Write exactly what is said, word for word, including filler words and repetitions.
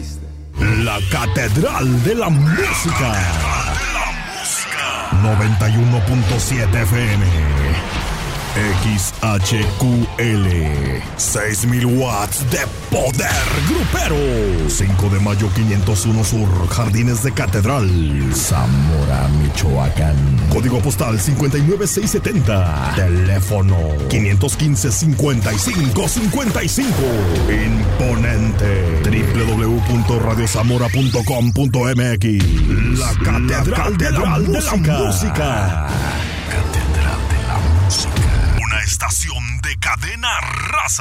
fuiste. La Catedral de la Música. noventa y uno punto siete F M. X H Q L. seis mil watts de poder grupero. cinco de mayo quinientos uno Sur, Jardines de Catedral, Zamora, Michoacán. Código postal cincuenta y nueve seiscientos setenta. Teléfono quinientos quince, cincuenta y cinco cincuenta y cinco. Imponente. doble u doble u doble u punto radio zamora punto com punto m x. La Catedral, La Catedral de, la, de la Música. Catedral de la Música. Una estación de Cadena Raza.